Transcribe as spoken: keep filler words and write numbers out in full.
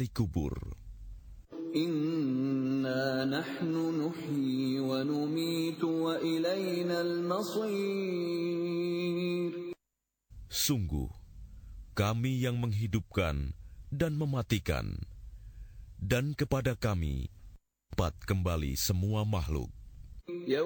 dari kubur. Inna nahnu nuhyi wa numitu wa ilainal masir. Sungguh, kami yang menghidupkan dan mematikan, dan kepada kami dapat kembali semua makhluk.